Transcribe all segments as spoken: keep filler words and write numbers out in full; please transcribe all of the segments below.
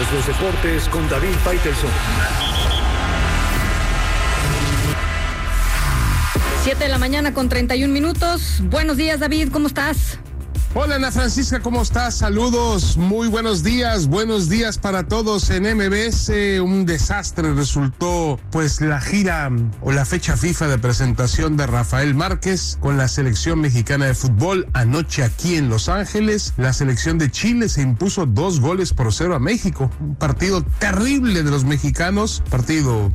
Todos los deportes con David Faitelson. siete de la mañana con treinta y un minutos. Buenos días, David, ¿cómo estás? Hola, Ana Francisca, ¿cómo estás? Saludos, muy buenos días, buenos días para todos en M B S. Un desastre resultó, pues, la gira o la fecha FIFA de presentación de Rafael Márquez con la selección mexicana de fútbol anoche aquí en Los Ángeles. La selección de Chile se impuso dos goles por cero a México. Un partido terrible de los mexicanos, partido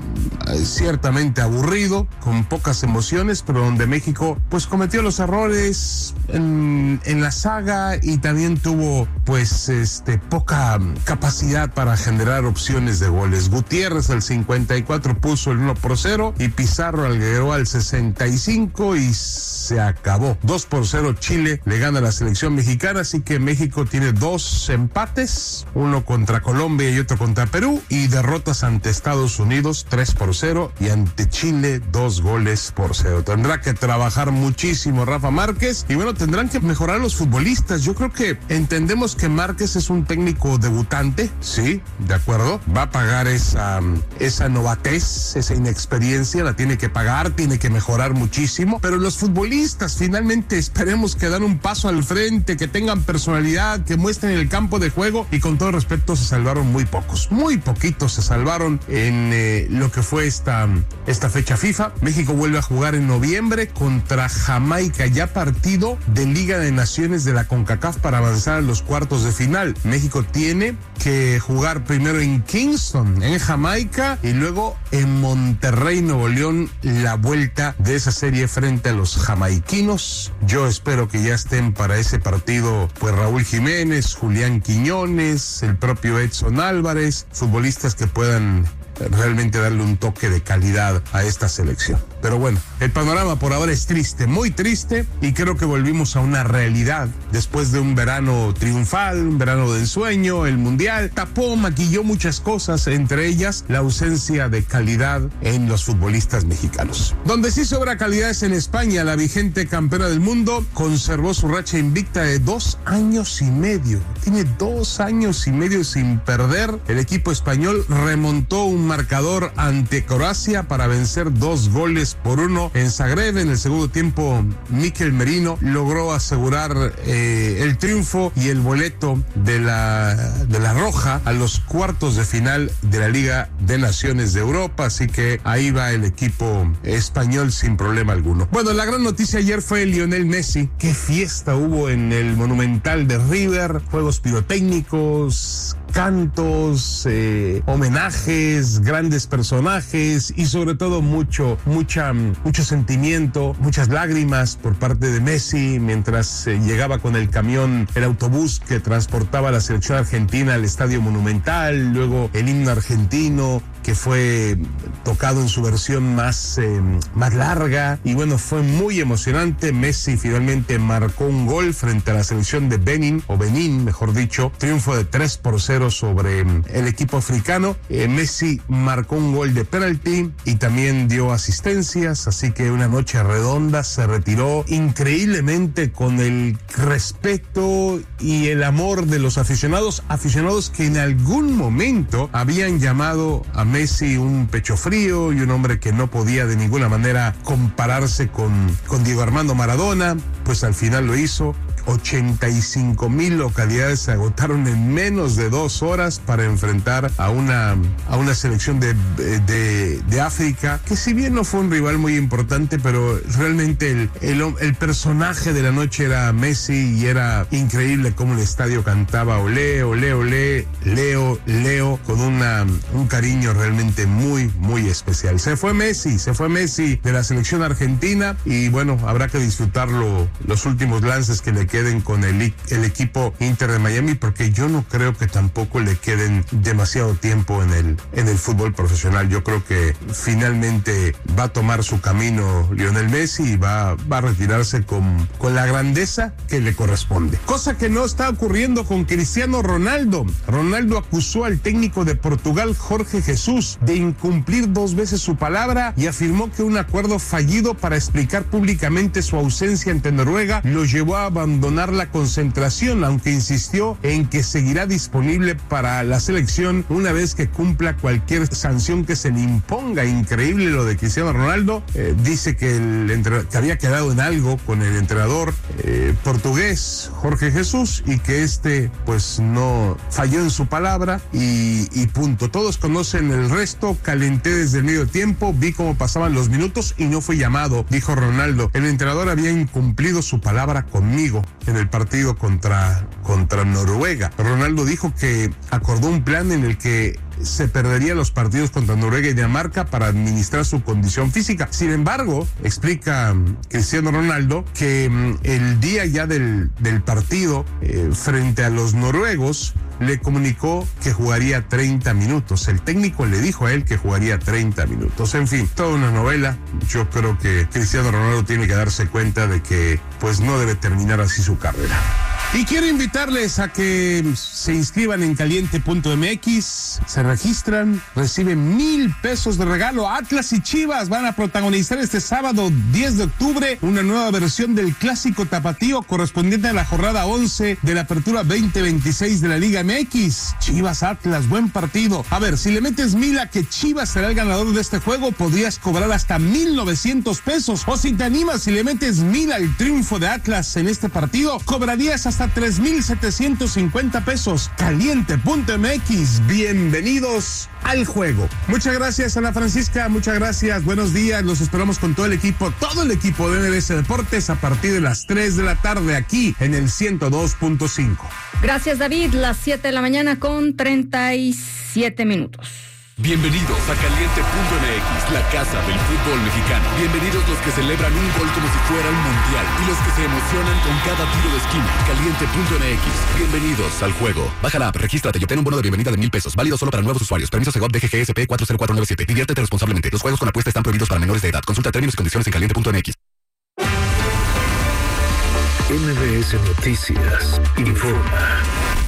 ciertamente aburrido, con pocas emociones, pero donde México pues cometió los errores en, en la saga y también tuvo pues este poca capacidad para generar opciones de goles. Gutiérrez al cincuenta y cuatro puso el uno por cero y Pizarro agregó al sesenta y cinco y se acabó. dos por cero Chile le gana a la selección mexicana, así que México tiene dos empates, uno contra Colombia y otro contra Perú, y derrotas ante Estados Unidos tres por cero y ante Chile dos goles por cero. Tendrá que trabajar muchísimo Rafa Márquez y bueno, tendrán que mejorar los futbolistas. Yo creo que entendemos que Márquez es un técnico debutante, sí, de acuerdo, va a pagar esa, esa novatez, esa inexperiencia, la tiene que pagar, tiene que mejorar muchísimo, pero los futbolistas finalmente esperemos que dan un paso al frente, que tengan personalidad, que muestren el campo de juego, y con todo respeto se salvaron muy pocos, muy poquitos se salvaron en eh, lo que fue esta, esta fecha FIFA. México vuelve a jugar en noviembre contra Jamaica, ya partido de Liga de Naciones de la CONCACAF para avanzar a los cuartos de final. México tiene que jugar primero en Kingston, en Jamaica, y luego en Monterrey, Nuevo León, la vuelta de esa serie frente a los jamaiquinos. Yo espero que ya estén para ese partido pues Raúl Jiménez, Julián Quiñones, el propio Edson Álvarez, futbolistas que puedan realmente darle un toque de calidad a esta selección. Pero bueno, el panorama por ahora es triste, muy triste, y creo que volvimos a una realidad después de un verano triunfal, un verano de ensueño. El Mundial tapó, maquilló muchas cosas, entre ellas la ausencia de calidad en los futbolistas mexicanos. Donde sí sobra calidad es en España. La vigente campeona del mundo conservó su racha invicta de dos años y medio. Tiene dos años y medio sin perder. El equipo español remontó un marcador ante Croacia para vencer dos goles por uno en Zagreb. En el segundo tiempo, Mikel Merino logró asegurar eh, el triunfo y el boleto de la, de la Roja a los cuartos de final de la Liga de Naciones de Europa, así que ahí va el equipo español sin problema alguno. Bueno, la gran noticia ayer fue Lionel Messi. Qué fiesta hubo en el Monumental de River, juegos pirotécnicos, cantos, eh, homenajes, grandes personajes y sobre todo mucho, mucha, mucho sentimiento, muchas lágrimas por parte de Messi mientras eh, llegaba con el camión, el autobús que transportaba a la selección argentina al Estadio Monumental, luego el himno argentino que fue tocado en su versión más, eh, más larga, y bueno, fue muy emocionante. Messi finalmente marcó un gol frente a la selección de Benin, o Benín, mejor dicho, triunfo de tres por cero sobre el equipo africano. Eh, Messi marcó un gol de penalti y también dio asistencias, así que una noche redonda. Se retiró increíblemente con el respeto y el amor de los aficionados, aficionados que en algún momento habían llamado a Messi un pecho frío y un hombre que no podía de ninguna manera compararse con, con Diego Armando Maradona. Pues al final lo hizo. ochenta y cinco mil localidades se agotaron en menos de dos horas para enfrentar a una, a una selección de, de, de África, que si bien no fue un rival muy importante, pero realmente el, el, el personaje de la noche era Messi, y era increíble cómo el estadio cantaba olé, olé, olé, Leo, Leo, con una, un cariño realmente muy, muy especial. Se fue Messi, se fue Messi de la selección argentina, y bueno, habrá que disfrutarlo los últimos lances que le queden con el, el equipo Inter de Miami, porque yo no creo que tampoco le queden demasiado tiempo en el, en el fútbol profesional. Yo creo que finalmente va a tomar su camino Lionel Messi y va, va a retirarse con, con la grandeza que le corresponde. Cosa que no está ocurriendo con Cristiano Ronaldo. Ronaldo acusó al técnico de Portugal, Jorge Jesús, de incumplir dos veces su palabra y afirmó que un acuerdo fallido para explicar públicamente su ausencia ante Noruega lo llevó a abandonar abandonar la concentración, aunque insistió en que seguirá disponible para la selección una vez que cumpla cualquier sanción que se le imponga. Increíble lo de Cristiano Ronaldo. Eh, dice que, el entre, que había quedado en algo con el entrenador eh, portugués Jorge Jesús y que este pues no falló en su palabra y, y punto. Todos conocen el resto. Calenté desde el medio tiempo, vi cómo pasaban los minutos y no fui llamado, dijo Ronaldo. El entrenador había incumplido su palabra conmigo en el partido contra, contra Noruega. Ronaldo dijo que acordó un plan en el que se perdería los partidos contra Noruega y Dinamarca para administrar su condición física. Sin embargo, explica Cristiano Ronaldo que mm, el día ya del, del partido eh, frente a los noruegos le comunicó que jugaría treinta minutos. El técnico le dijo a él que jugaría treinta minutos. En fin, toda una novela. Yo creo que Cristiano Ronaldo tiene que darse cuenta de que pues no debe terminar así su carrera. Y quiero invitarles a que se inscriban en caliente punto m x, se registran, reciben mil pesos de regalo. Atlas y Chivas van a protagonizar este sábado diez de octubre una nueva versión del clásico tapatío correspondiente a la jornada once de la apertura veinte veintiséis de la Liga M X. Chivas Atlas, buen partido. A ver, si le metes mil a que Chivas será el ganador de este juego, podrías cobrar hasta mil novecientos pesos. O si te animas, si le metes mil al triunfo de Atlas en este partido, cobrarías hasta hasta tres mil setecientos cincuenta pesos. caliente punto m x. Bienvenidos al juego. Muchas gracias, Ana Francisca. Muchas gracias. Buenos días. Los esperamos con todo el equipo, todo el equipo de N B S Deportes a partir de las tres de la tarde aquí en el ciento dos punto cinco. Gracias, David. Las siete de la mañana con treinta y siete minutos. Bienvenidos a caliente punto m x, la casa del fútbol mexicano. Bienvenidos los que celebran un gol como si fuera el mundial y los que se emocionan con cada tiro de esquina. caliente punto m x. Bienvenidos al juego. Baja la app, regístrate y obtén un bono de bienvenida de mil pesos. Válido solo para nuevos usuarios. Permiso Segov D G G S P cuatro cero cuatro nueve siete. Diviértete responsablemente. Los juegos con apuesta están prohibidos para menores de edad. Consulta términos y condiciones en caliente punto m x. M B S Noticias informa.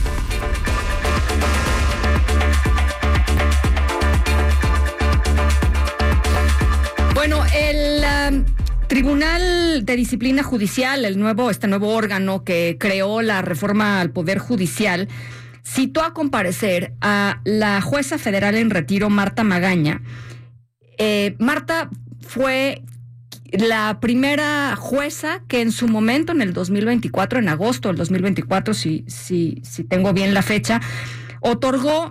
Bueno, el uh, Tribunal de Disciplina Judicial, el nuevo, este nuevo órgano que creó la reforma al Poder Judicial, citó a comparecer a la jueza federal en retiro, Marta Magaña. Eh, Marta fue la primera jueza que en su momento, en el dos mil veinticuatro, en agosto del dos mil veinticuatro, si, si, si tengo bien la fecha, otorgó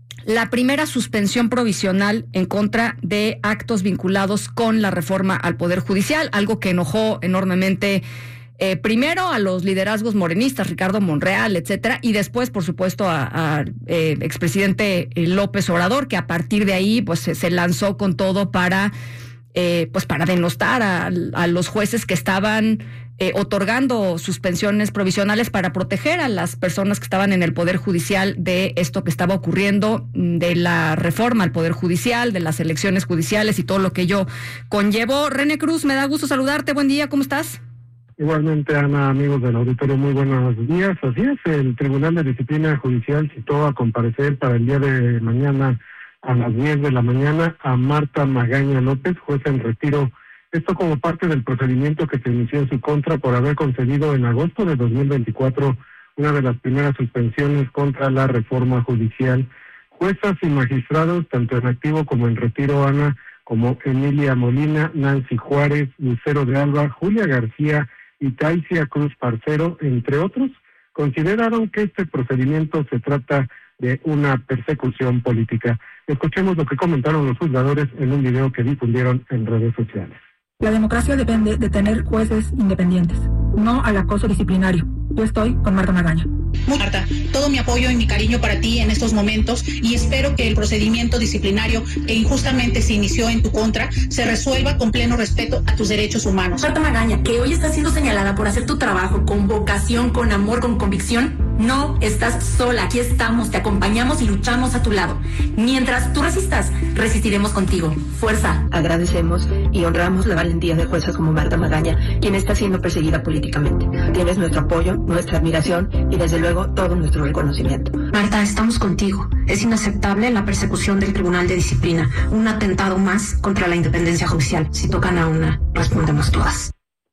la primera suspensión provisional en contra de actos vinculados con la reforma al Poder Judicial, algo que enojó enormemente eh, primero a los liderazgos morenistas, Ricardo Monreal, etcétera, y después, por supuesto, a, a eh, expresidente López Obrador, que a partir de ahí pues se, se lanzó con todo para eh, pues para denostar a, a los jueces que estaban Eh, otorgando suspensiones provisionales para proteger a las personas que estaban en el Poder Judicial de esto que estaba ocurriendo, de la reforma al Poder Judicial, de las elecciones judiciales y todo lo que ello conllevó. René Cruz, me da gusto saludarte. Buen día, ¿cómo estás? Igualmente, Ana, amigos del auditorio, muy buenos días. Así es, el Tribunal de Disciplina Judicial citó a comparecer para el día de mañana a las diez de la mañana a Marta Magaña López, jueza en retiro. Esto como parte del procedimiento que se inició en su contra por haber concedido en agosto de dos mil veinticuatro una de las primeras suspensiones contra la reforma judicial. Juezas y magistrados, tanto en activo como en retiro, Ana, como Emilia Molina, Nancy Juárez, Lucero de Alba, Julia García y Taisia Cruz Parcero, entre otros, consideraron que este procedimiento se trata de una persecución política. Escuchemos lo que comentaron los juzgadores en un video que difundieron en redes sociales. La democracia depende de tener jueces independientes, no al acoso disciplinario. Yo estoy con Marta Magaña. Marta, todo mi apoyo y mi cariño para ti en estos momentos y espero que el procedimiento disciplinario que injustamente se inició en tu contra se resuelva con pleno respeto a tus derechos humanos. Marta Magaña, que hoy está siendo señalada por hacer tu trabajo con vocación, con amor, con convicción, no estás sola. Aquí estamos, te acompañamos y luchamos a tu lado. Mientras tú resistas, resistiremos contigo. Fuerza. Agradecemos y honramos la valentía de juezas como Marta Magaña, quien está siendo perseguida políticamente. Tienes nuestro apoyo, nuestra admiración y desde luego todo nuestro reconocimiento. Marta, estamos contigo. Es inaceptable la persecución del Tribunal de Disciplina, un atentado más contra la independencia judicial. Si tocan a una, respondemos todas.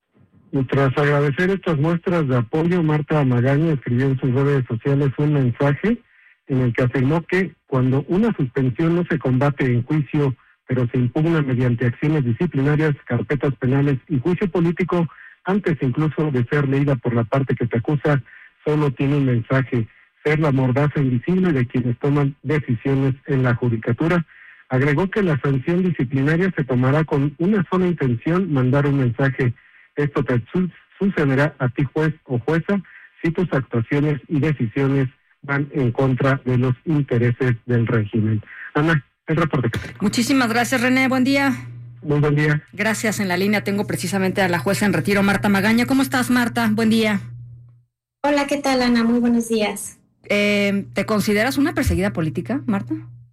Y tras agradecer estas muestras de apoyo, Marta Magaña escribió en sus redes sociales un mensaje en el que afirmó que cuando una suspensión no se combate en juicio, pero se impugna mediante acciones disciplinarias, carpetas penales y juicio político, antes incluso de ser leída por la parte que te acusa, solo tiene un mensaje: ser la mordaza invisible de quienes toman decisiones en la judicatura. Agregó que la sanción disciplinaria se tomará con una sola intención: mandar un mensaje. Esto te su- sucederá a ti, juez o jueza, si tus actuaciones y decisiones van en contra de los intereses del régimen. Ana, el reporte que tengo. Muchísimas gracias, René. Buen día. Muy buen día. Gracias. En la línea tengo precisamente a la jueza en retiro, Marta Magaña. ¿Cómo estás, Marta? Buen día. Hola, ¿qué tal, Ana? Muy buenos días. Eh, ¿Te consideras una perseguida política, Marta?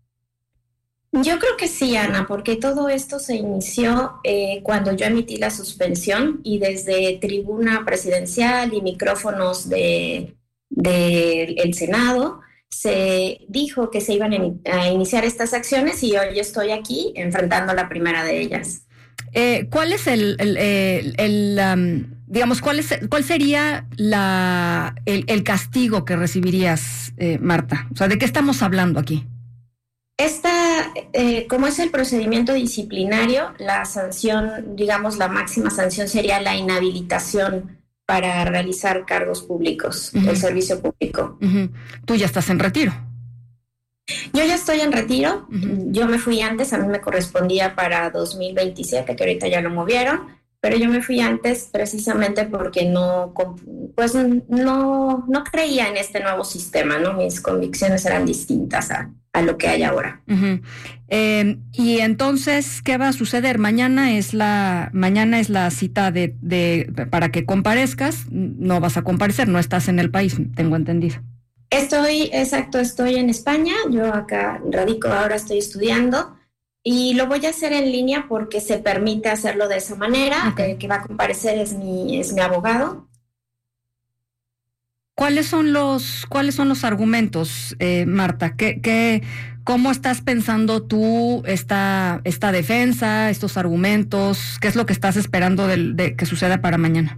Yo creo que sí, Ana, porque todo esto se inició eh, cuando yo emití la suspensión y desde tribuna presidencial y micrófonos de, de el Senado se dijo que se iban a iniciar estas acciones y hoy estoy aquí enfrentando la primera de ellas. Eh, ¿Cuál es el, el, el, el um, digamos, cuál es, cuál sería la, el, el castigo que recibirías, eh, Marta? O sea, ¿de qué estamos hablando aquí? Esta, eh, como es el procedimiento disciplinario, la sanción, digamos, la máxima sanción sería la inhabilitación para realizar cargos públicos, uh-huh. el servicio público. Uh-huh. Tú ya estás en retiro. Yo ya estoy en retiro. Uh-huh. Yo me fui antes, a mí me correspondía para dos mil veintisiete, que ahorita ya lo movieron, pero yo me fui antes precisamente porque no, pues no, no creía en este nuevo sistema, ¿no? Mis convicciones eran distintas a, a lo que hay ahora. Uh-huh. Eh, y entonces, ¿qué va a suceder? Mañana es la, mañana es la cita de, de para que comparezcas. No vas a comparecer, no estás en el país, tengo entendido. Estoy, exacto, estoy en España, yo acá radico, ahora estoy estudiando. Y lo voy a hacer en línea porque se permite hacerlo de esa manera. Okay. El que va a comparecer es mi, es mi abogado. ¿Cuáles son los, cuáles son los argumentos, eh, Marta? ¿Qué, qué, ¿Cómo estás pensando tú esta, esta defensa, estos argumentos? ¿Qué es lo que estás esperando de, de que suceda para mañana?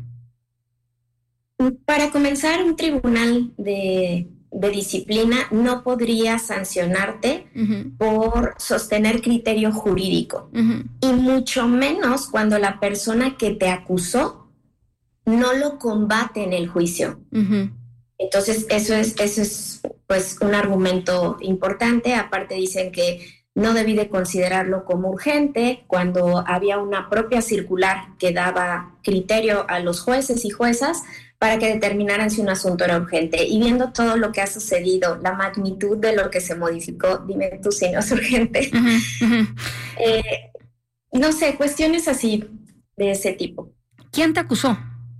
Para comenzar, un tribunal de... de disciplina no podría sancionarte uh-huh. por sostener criterio jurídico uh-huh. y mucho menos cuando la persona que te acusó no lo combate en el juicio. Uh-huh. Entonces eso es, eso es pues un argumento importante. Aparte dicen que no debí de considerarlo como urgente cuando había una propia circular que daba criterio a los jueces y juezas para que determinaran si un asunto era urgente. Y viendo todo lo que ha sucedido, la magnitud de lo que se modificó, dime tú si no es urgente. Uh-huh, uh-huh. Eh, no sé, cuestiones así, de ese tipo. ¿Quién te acusó?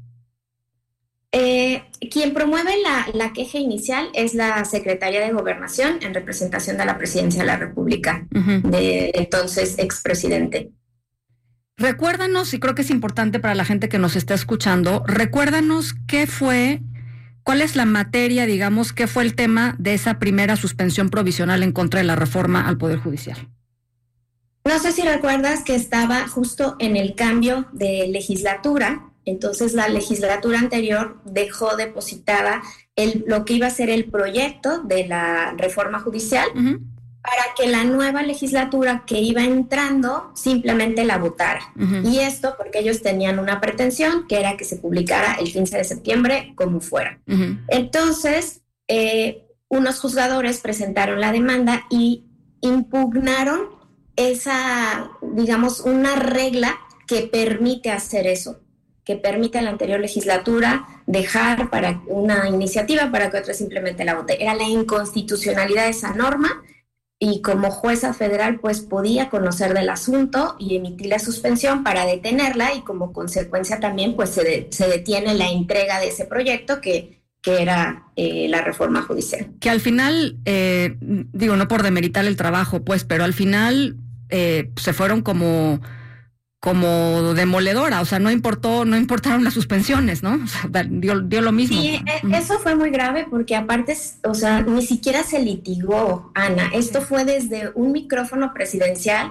Eh, quien promueve la, la queja inicial es la Secretaría de Gobernación en representación de la Presidencia de la República, uh-huh. de entonces expresidente. Recuérdanos, y creo que es importante para la gente que nos está escuchando, recuérdanos qué fue, cuál es la materia, digamos, qué fue el tema de esa primera suspensión provisional en contra de la reforma al Poder Judicial. No sé si recuerdas que estaba justo en el cambio de legislatura, entonces la legislatura anterior dejó depositada el, lo que iba a ser el proyecto de la reforma judicial, uh-huh. para que la nueva legislatura que iba entrando simplemente la votara. Uh-huh. Y esto porque ellos tenían una pretensión, que era que se publicara el quince de septiembre como fuera. Uh-huh. Entonces, eh, unos juzgadores presentaron la demanda y impugnaron esa, digamos, una regla que permite hacer eso, que permite a la anterior legislatura dejar para una iniciativa para que otra simplemente la vote. Era la inconstitucionalidad de esa norma. Y como jueza federal, pues podía conocer del asunto y emitir la suspensión para detenerla y como consecuencia también, pues se, de, se detiene la entrega de ese proyecto que, que era eh, la reforma judicial. Que al final, eh, digo, no por demeritar el trabajo, pues, pero al final eh, se fueron como... como demoledora, o sea, no importó, no importaron las suspensiones, ¿no? O sea, dio, dio lo mismo. Sí, uh-huh. Eso fue muy grave porque aparte, o sea, ni siquiera se litigó, Ana. Esto fue desde un micrófono presidencial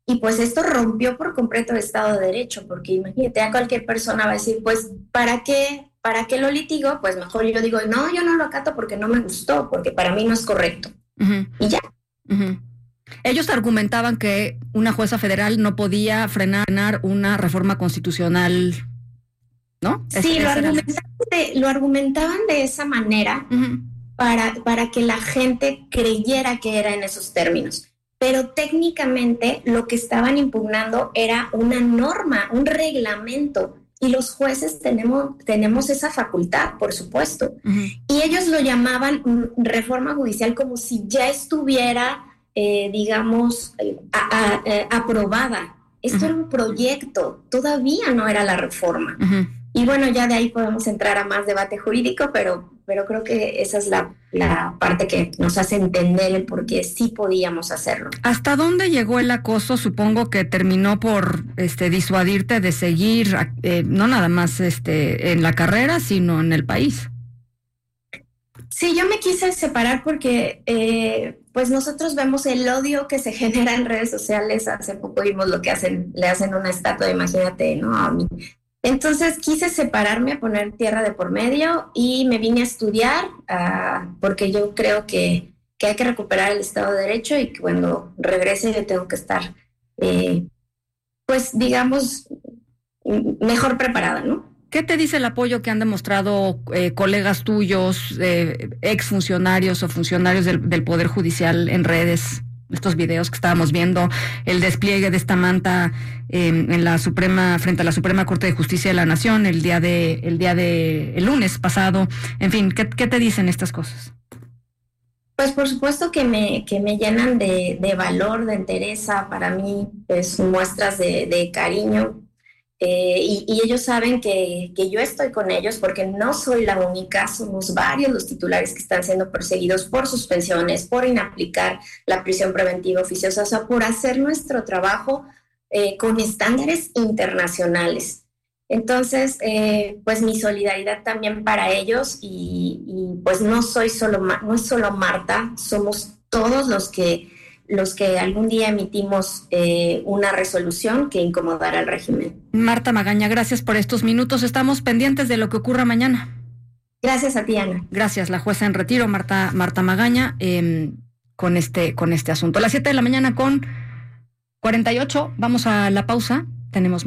Y pues esto rompió por completo el Estado de Derecho, porque imagínate, a cualquier persona va a decir, pues, ¿para qué, para qué lo litigo? Pues mejor yo digo, no, yo no lo acato porque no me gustó, porque para mí no es correcto. Uh-huh. Y ya. Uh-huh. Ellos argumentaban que una jueza federal no podía frenar una reforma constitucional, ¿no? Sí, lo argumentaban, de, lo argumentaban de esa manera uh-huh. para, para que la gente creyera que era en esos términos. Pero técnicamente lo que estaban impugnando era una norma, un reglamento, y los jueces tenemos, tenemos esa facultad, por supuesto. Uh-huh. Y ellos lo llamaban reforma judicial como si ya estuviera, eh, digamos, a, a, a, aprobada. Esto uh-huh. era un proyecto, todavía no era la reforma. Uh-huh. Y bueno, ya de ahí podemos entrar a más debate jurídico, pero, pero creo que esa es la, la parte que nos hace entender el por qué sí podíamos hacerlo. ¿Hasta dónde llegó el acoso? Supongo que terminó por este, disuadirte de seguir, eh, no nada más este, en la carrera, sino en el país. Sí, yo me quise separar porque eh, pues nosotros vemos el odio que se genera en redes sociales. Hace poco vimos lo que hacen, le hacen una estatua, imagínate, ¿no? A mí. Entonces quise separarme, poner tierra de por medio y me vine a estudiar uh, porque yo creo que, que hay que recuperar el Estado de Derecho y que cuando regrese yo tengo que estar, eh, pues digamos, mejor preparada, ¿no? ¿Qué te dice el apoyo que han demostrado eh, colegas tuyos, eh, exfuncionarios o funcionarios del, del Poder Judicial en redes? Estos videos que estábamos viendo, el despliegue de esta manta eh, en la Suprema, frente a la Suprema Corte de Justicia de la Nación, el día de, el día de, el lunes pasado. En fin, ¿qué, qué te dicen estas cosas? Pues por supuesto que me, que me llenan de, de valor, de entereza. Para mí, pues muestras de, de cariño. Eh, y, y ellos saben que, que yo estoy con ellos porque no soy la única, somos varios los titulares que están siendo perseguidos por suspensiones, por inaplicar la prisión preventiva oficiosa, o sea, por hacer nuestro trabajo eh, con estándares internacionales. Entonces, eh, pues mi solidaridad también para ellos y, y pues no soy solo, no es solo Marta, somos todos los que los que algún día emitimos eh, una resolución que incomodará al régimen. Marta Magaña, gracias por estos minutos. Estamos pendientes de lo que ocurra mañana. Gracias a ti, Ana. Gracias, la jueza en retiro, Marta, Marta Magaña, eh, con este, con este asunto. A las siete de la mañana con cuarenta y ocho, vamos a la pausa. Tenemos